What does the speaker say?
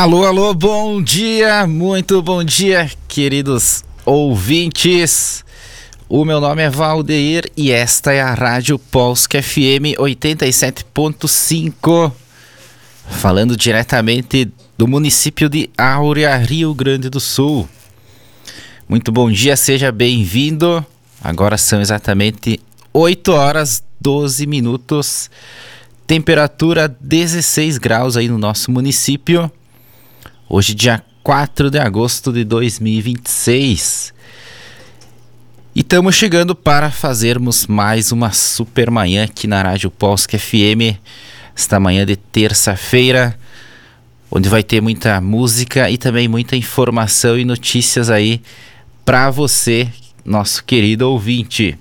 Alô, alô, bom dia, muito bom dia, queridos ouvintes. O meu nome é Valdeir e esta é a Rádio Polska FM 87.5, falando diretamente do município de Áurea, Rio Grande do Sul. Muito bom dia, seja bem-vindo. Agora são exatamente 8 horas 12 minutos, temperatura 16 graus aí no nosso município. Hoje, dia 4 de agosto de 2026. E estamos chegando para fazermos mais uma super manhã aqui na Rádio Polska FM. Esta manhã de terça-feira, onde vai ter muita música e também muita informação e notícias aí para você, nosso querido ouvinte.